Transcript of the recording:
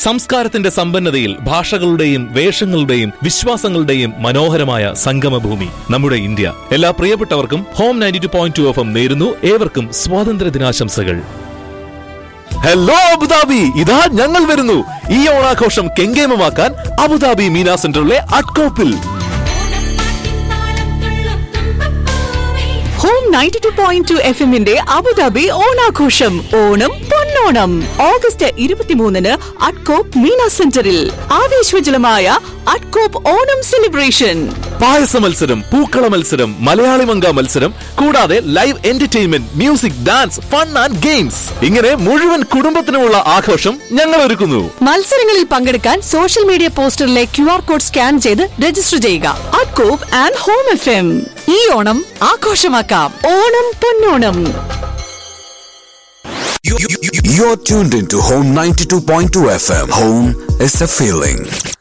സംസ്കാരത്തിന്റെ സമ്പന്നതയിൽ ഭാഷകളുടെയും വേഷങ്ങളുടെയും വിശ്വാസങ്ങളുടെയും മനോഹരമായ സംഗമഭൂമി നമ്മുടെ ഇന്ത്യ. എല്ലാ പ്രിയപ്പെട്ടവർക്കും ഹോം 92.2 FM നേരുന്നു ഏവർക്കും സ്വാതന്ത്ര്യ ദിനാശംസകൾ. ഹലോ അബുദാബി, ഇതാ ഞങ്ങൾ വരുന്നു. ഈ ഓണാഘോഷം കെങ്കേമമാക്കാൻ അബുദാബി മീന സെന്ററിലെ അട്കോപ്പിൽ ഹോം 92.2 FM-ന്റെ അബുദാബി ഓണാഘോഷം. ഓണം പൊന്നോണം ഓഗസ്റ്റ് 23-ന് അട്കോപ്പ് മീന സെന്ററിൽ ആവേശോജ്വലമായ അട്കോപ്പ് ഓണം സെലിബ്രേഷൻ. പായസ മത്സരം, പൂക്കള മത്സരം, മലയാളി മങ്ക മത്സരം, കൂടാതെ live entertainment, music, dance, fun and games. ഇങ്ങനെ മുഴുവൻ കുടുംബത്തിനുമുള്ള ആഘോഷം ഞങ്ങൾ ഒരുക്കുന്നു. മത്സരങ്ങളിൽ പങ്കെടുക്കാൻ social media പോസ്റ്ററിലെ QR code scan ചെയ്ത് രജിസ്റ്റർ ചെയ്യുക. അട്കോപ്പ് ആൻഡ് ഹോം FM. ഈ ഓണം ആഘോഷമാക്കാം. ഓണം പൊന്നോണം. You're tuned into Home 92.2 FM. Home is a feeling.